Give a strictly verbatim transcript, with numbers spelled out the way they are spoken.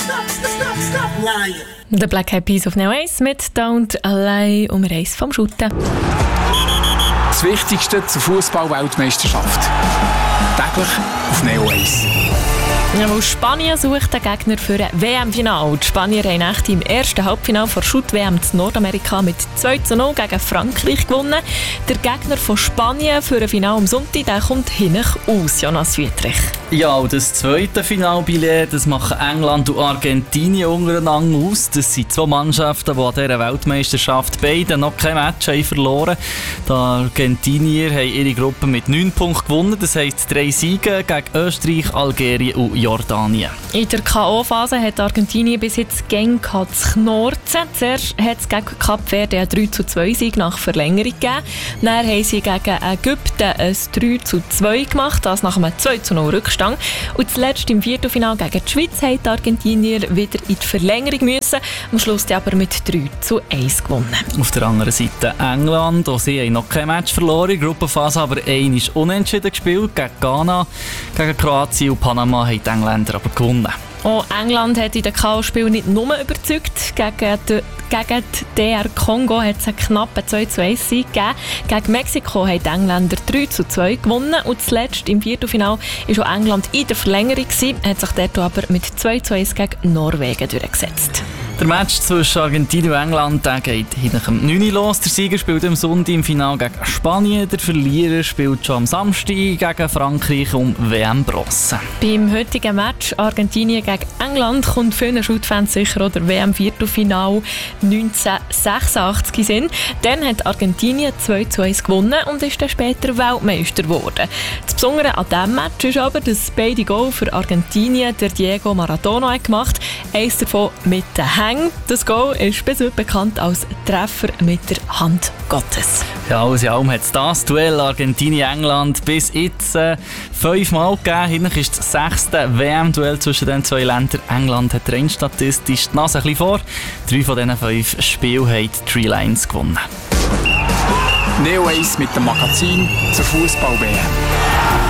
The Black Eyed Peas auf Neo eins mit «Don't Lie» um Reis vom Schutten. Das Wichtigste zur Fußball-Weltmeisterschaft. Täglich auf Neo eins. Ja, weil Spanien sucht den Gegner für ein W M-Final. Die Spanier haben echt im ersten Halbfinale vor Shoot-W M in Nordamerika mit zwei zu null gegen Frankreich gewonnen. Der Gegner von Spanien für ein Finale am Sonntag, der kommt hinten aus, Jonas Wietrich. Ja, und das zweite Finalbillett, das machen England und Argentinien untereinander aus. Das sind zwei Mannschaften, die an dieser Weltmeisterschaft beide noch kein Match haben verloren. Die Argentinier haben ihre Gruppe mit neun Punkten gewonnen. Das heisst drei Siege gegen Österreich, Algerien und Jordanien. In der K O-Phase hat Argentinien bis jetzt Gang zu knurzen. Zuerst hat es gegen Kap Verde einen drei zu zwei Sieg nach Verlängerung gegeben. Dann haben sie gegen Ägypten ein drei zu zwei gemacht, das nach einem zwei zu null Rückstand. Und zuletzt im Viertelfinale gegen die Schweiz haben die Argentinier wieder in die Verlängerung müssen. Am Schluss aber mit drei zu eins gewonnen. Auf der anderen Seite England. Auch sie haben noch kein Match verloren. In der Gruppenphase aber einmal unentschieden gespielt gegen Ghana. Gegen Kroatien und Panama haben die Engländer aber gewonnen. Auch England hat in den K O-Spielen nicht nur überzeugt. Gegen die, gegen die D R Kongo hat es einen knappen zwei zu eins Sieg gegeben. Gegen Mexiko haben die Engländer drei zu zwei gewonnen. Und zuletzt im Viertelfinale war auch England in der Verlängerung, hat sich dort aber mit zwei zu eins gegen Norwegen durchgesetzt. Der Match zwischen Argentinien und England der geht nach dem neun Uhr los. Der Sieger spielt am Sonntag im Finale gegen Spanien. Der Verlierer spielt schon am Samstag gegen Frankreich um W M-Bronze. Beim heutigen Match Argentinien gegen England kommt vielen Shootfans sicher auch der W M-Viertelfinale neunzehnhundertsechsundachtzig in Sinn. Dann hat Argentinien zwei zu eins gewonnen und ist dann später Weltmeister geworden. Das Besondere an diesem Match ist aber, dass beide Goal für Argentinien der Diego Maradona hat gemacht. Eins davon mit den Händen. Das Goal ist bis heute bekannt als Treffer mit der Hand Gottes. Ja, alles in allem hat es das Duell Argentinien-England bis jetzt äh, fünfmal gegeben. Hinten ist das sechste W M-Duell zwischen den zwei Ländern. England hat rein statistisch die Nase ein bisschen vor. Drei von diesen fünf Spielen haben die Three Lions gewonnen. Neo eins mit dem Magazin zur Fußball-W M.